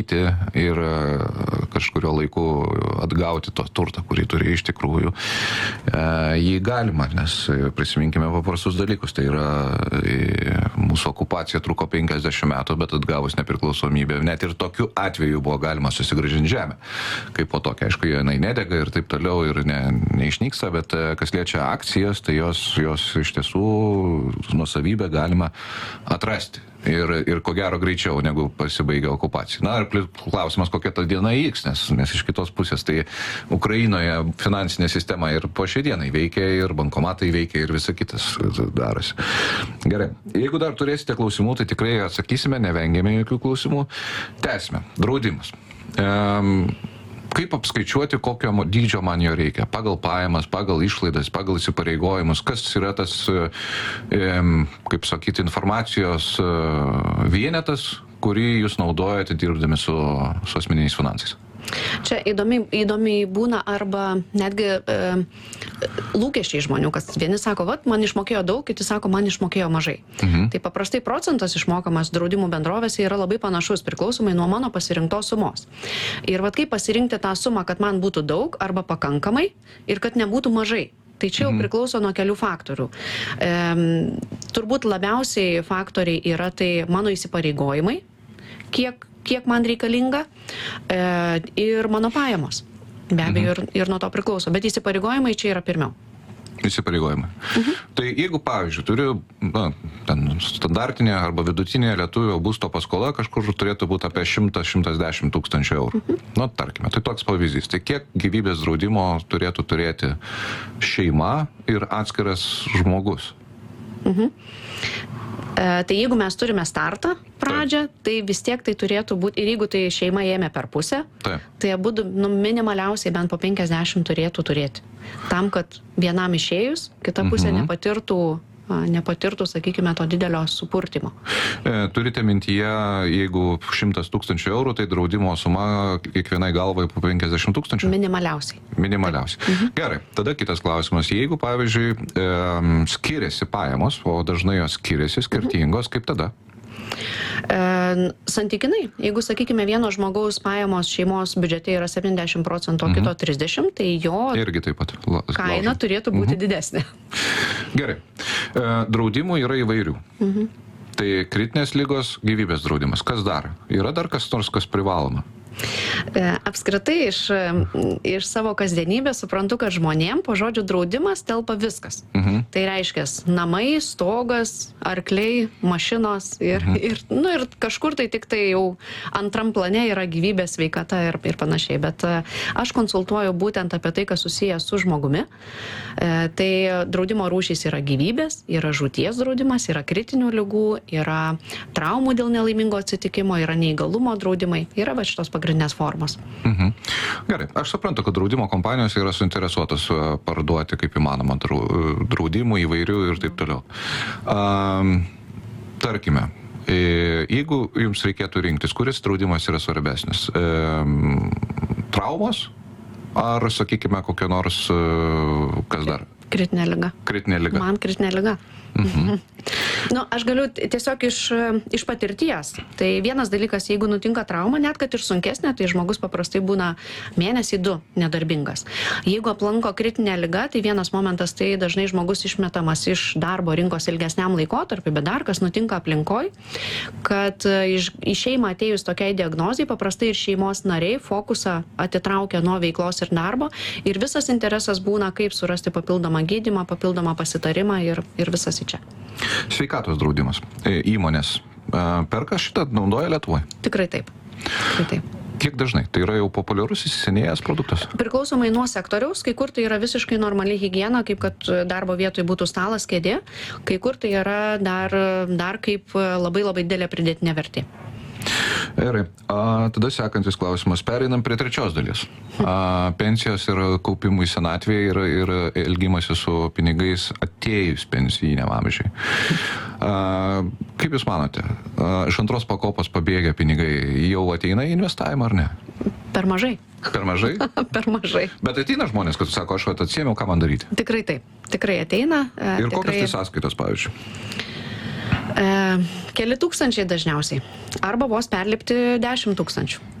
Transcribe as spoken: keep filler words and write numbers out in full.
ir kažkurio laiku atgauti to turtą, kurį turi iš tikrųjų. Jį galima, nes prisiminkime paprastus dalykus. Tai yra, mūsų okupacija truko penkiasdešimt metų, bet atgavus nepriklausomybę, net ir tokiu atveju buvo galima susigrąžinti žemę. Kaip po tokia, aišku, jinai nedega ir taip toliau ir ne, neišnyksta, bet kas liečia akcijas, tai jos, jos iš tiesų nuosavybę galima atrasti. Ir, ir ko gero greičiau, negu pasibaigia okupacija. Na, ir klausimas, kokia ta diena įvyks, nes, nes iš kitos pusės, tai Ukrainoje finansinė sistema ir po šiai dienai veikia, ir bankomatai veikia, ir visa kitas darosi. Gerai, jeigu dar turėsite klausimų, tai tikrai atsakysime, nevengėme jokių klausimų. Tęsime. Draudimas. Um, Kaip apskaičiuoti, kokio dydžio man jo reikia? Pagal pajamas, pagal išlaidas, pagal įsipareigojimus. Kas yra tas, kaip sakyti, informacijos vienetas, kurį jūs naudojate dirbdami su, su asmeniniais finansais? Čia įdomiai, įdomiai būna arba netgi e, lūkesčiai žmonių, kas vieni sako, vat, man išmokėjo daug, kiti sako, man išmokėjo mažai. Mhm. Tai paprastai procentas išmokamas draudimų bendrovėse yra labai panašus, priklausomai nuo mano pasirinktos sumos. Ir vat kaip pasirinkti tą sumą, kad man būtų daug arba pakankamai ir kad nebūtų mažai. Tai čia jau priklauso nuo kelių faktorių. E, turbūt labiausiai faktoriai yra tai mano įsipareigojimai, kiek kiek man reikalinga, e, ir mano pajamos. Be abejo, ir, ir nuo to priklauso. Bet įsipareigojimai čia yra pirmiau. Įsipareigojimai. Mhm. Tai jeigu, pavyzdžiui, turiu na, ten standartinė arba vidutinė lietuvio būsto paskola, kažkur turėtų būti apie šimtas iki šimtas dešimt tūkstančių eurų. Mhm. Na, tarkime, tai toks pavyzdys. Tai kiek gyvybės draudimo turėtų turėti šeima ir atskiras žmogus? Mhm. E, tai jeigu mes turime startą pradžią, Taip. tai vis tiek tai turėtų būti, ir jeigu tai šeima ėmė per pusę, Taip. tai abu nu, minimaliausiai bent po penkiasdešimt turėtų turėti. Tam, kad vienam išėjus, kita pusė mhm. nepatirtų, nepatirtų, sakykime, to didelio supurtimo. E, turite mintyje, jeigu šimtas tūkstančių eurų, tai draudimo suma kiekvienai galvai po penkiasdešimt tūkstančių? Minimaliausiai. Minimaliausiai. Mhm. Gerai, tada kitas klausimas. Jeigu, pavyzdžiui, e, skiriasi pajamos, o dažnai jos skiriasi, skirtingos, mhm. kaip tada? E, santykinai, jeigu, sakykime, vieno žmogaus pajamos šeimos biudžete yra septyniasdešimt procentų, o mhm. kito trisdešimt, tai jo irgi taip pat la, kaina laužia. turėtų būti mhm. didesnė. Gerai. E, draudimų yra įvairių. Mhm. Tai kritinės ligos, gyvybės draudimas. Kas dar? Yra dar kas nors, kas privaloma? Apskritai iš, iš savo kasdienybės suprantu, kad žmonėm po žodžių draudimas telpa viskas. Mhm. Tai reiškia namai, stogas, arkliai, mašinos ir, mhm. ir, nu, ir kažkur tai tik tai jau antram plane yra gyvybės, sveikata ir, ir panašiai. Bet aš konsultuoju būtent apie tai, kas susijęs su žmogumi. Tai draudimo rūšys yra gyvybės, yra žūties draudimas, yra kritinių ligų, yra traumų dėl nelaimingo atsitikimo, yra neįgalumo draudimai, yra va šitos pagrindinės formos. Mhm. Gerai, aš suprantu, kad draudimo kompanijos yra suinteresuotos parduoti kaip įmanoma draudimų įvairių ir taip toliau. Um, tarkime, jeigu jums reikėtų rinktis, kuris draudimas yra svarbesnis? Um, traumos ar, sakykime, kokia nors, kas dar? Kritinė liga. Kritinė liga. Man kritinė liga. Mhm. Nu, aš galiu tiesiog iš, iš patirties. Tai vienas dalykas, jeigu nutinka trauma, net kad ir sunkesnė, tai žmogus paprastai būna mėnesį du nedarbingas. Jeigu aplanko kritinė liga, tai vienas momentas, tai dažnai žmogus išmetamas iš darbo rinkos ilgesniam laikotarpiu, bet dar kas nutinka aplinkoj, kad iš, į šeimą atėjus tokiai diagnozijai, paprastai ir šeimos nariai fokusą atitraukia nuo veiklos ir darbo ir visas interesas būna, kaip surasti papildomą gydymą, papildomą pasitarimą ir, ir visas į čia. Sveikatos draudimas. Įmonės perka šitą, naudoja Lietuvoje? Tikrai taip. Tikrai taip. Kiek dažnai? Tai yra jau populiarus įsisenėjęs produktas? Priklausomai nuo sektoriaus, kai kur tai yra visiškai normali higiena, kaip kad darbo vietoj būtų stalas, kėdė, kai kur tai yra dar, dar kaip labai labai didelė pridėtinė vertė. Gerai. Tada sekantis klausimas. Pereinam prie trečios dalies. A, pensijos ir kaupimų į senatvėje ir, ir elgimasi su pinigais atėjus pensijiniam amžiui. A, kaip Jūs manote, a, iš antros pakopos pabėgę pinigai jau ateina į investavimą ar ne? Per mažai. Per mažai? Per mažai. Bet ateina žmonės, kad sako, aš atsiėmiau, ką man daryti? Tikrai taip. Tikrai ateina. Ir tikrai... kokios tai sąskaitos, pavyzdžiui? E, keli tūkstančiai dažniausiai. Arba vos perlipti dešimt tūkstančių.